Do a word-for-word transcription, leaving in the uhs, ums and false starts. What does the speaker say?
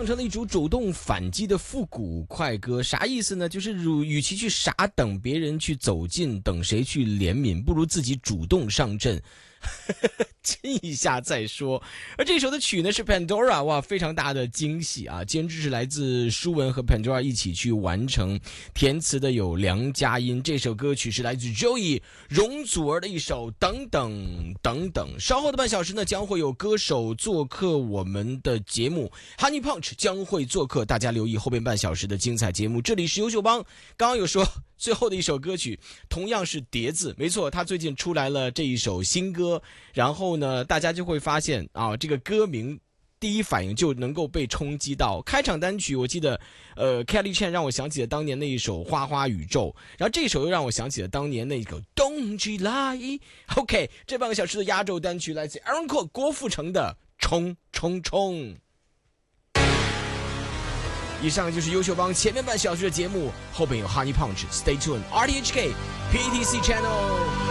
唱成了一组主动反击的复古快歌，啥意思呢？就是与其去傻等别人去走近，等谁去怜悯，不如自己主动上阵。亲一下再说。而这首的曲呢是 Pandora， 哇，非常大的惊喜啊！监制是来自舒文和 Pandora 一起去完成，填词的有梁佳音。这首歌曲是来自 Joey 容祖儿的一首等等等等。稍后的半小时呢，将会有歌手做客我们的节目 Honey Punch 将会做客，大家留意后边半小时的精彩节目。这里是优秀帮，刚刚有说最后的一首歌曲同样是碟子，没错，他最近出来了这一首新歌，然后呢大家就会发现啊，这个歌名第一反应就能够被冲击到。开场单曲我记得呃 Kelly Chan 让我想起了当年那一首花花宇宙，然后这首又让我想起了当年那个冬季来。 OK， 这半个小时的压轴单曲来自 Aaron Kwok 郭富城的冲冲冲。以上就是优秀帮前面半小时的节目，后边有 Honey Punch Stay tuned R T H K P T C Channel。